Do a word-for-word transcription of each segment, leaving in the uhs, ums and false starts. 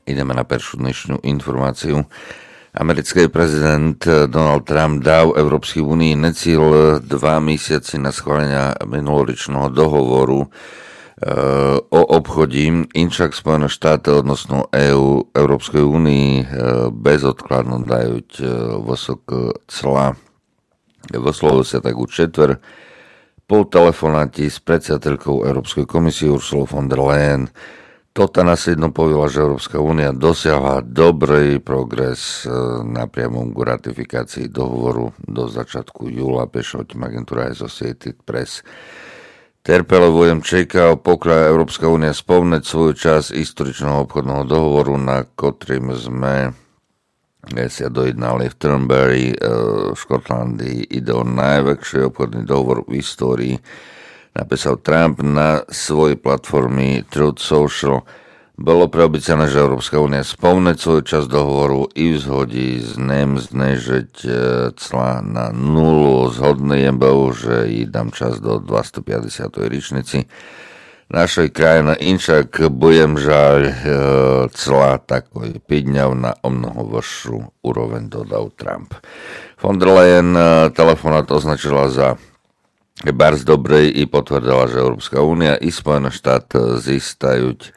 Ideme na prvú dnešnú informáciu. Americký prezident Donald Trump dal Európskej únii necíl dva mesiaci na schválenia minuloročného dohovoru e, o obchodí, inšak Spojené štáty odnosno E U Európskej únii e, bezodkladno dajú e, vysoké clá. Vyslovil sa tak už četver po telefonáti s predsedateľkou Európskej komisie Ursulou von der Leyen. Tota následno povedala, že Európska únia dosiahla dobrý progres na priamom k ratifikácii dohovoru do začiatku júla, píše o tým agentúra Associated Press. Terpelovujem čeká, pokiaľ Európska únia spomneť svoju časť historičného obchodného dohovoru, na ktorým sme sa dojednali v Turnberry v Škotlandii. Ide o najväčší obchodný dohovor v histórii, napísal Trump na svojej platforme Truth Social. Bolo preobycené, že Európska únia spomne svoju časť dohovoru i vzhodí z nem znežiť cla na nulu. Zhodný je bol, že jí dám čas do dvestopäťdesiatej ričnici našej krajiny, inšak budem žaľ cla takoj pidňav na o mnoho vyššiu úroveň, dodal Trump. Von der Leyen telefonát označila za Bars dobrej i potvrdila, že Európska únia i Spojené štáty zistajú e,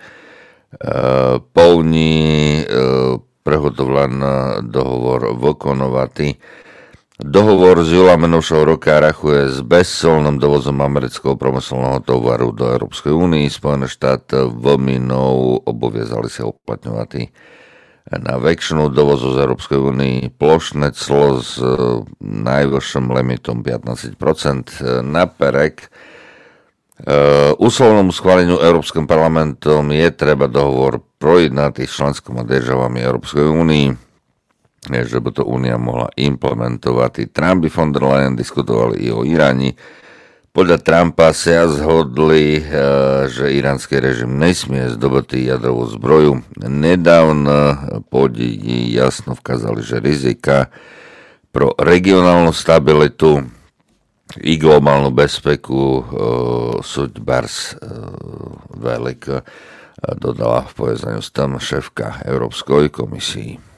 polní e, prehodovlan dohovor vykonovatý. Dohovor z júla minulého roka rachuje s bezcolným dovozom amerického promyselného tovaru do Európskej únie. Spojené štáty veľminou obaviazali sa uplatňovať na väčšinu dovozu z Európskej únie plošné clo s najvyšším limitom pätnásť percent. Napriek úslovnému schváleniu Európskym parlamentom je treba dohovor projednať s členskými državami Európskej únie, že by to únia mohla implementovať. Trump i von der Leyen diskutovali i o Iráni. Podľa Trumpa sa zhodli, že iránsky režim nesmie zdobať jadrovú zbroju. Nedávno podí jasno vkázali, že rizika pro regionálnu stabilitu i globálnu bezpeku sú bars veľké, dodala v povezaniu s tom šéfka Európskej komisii.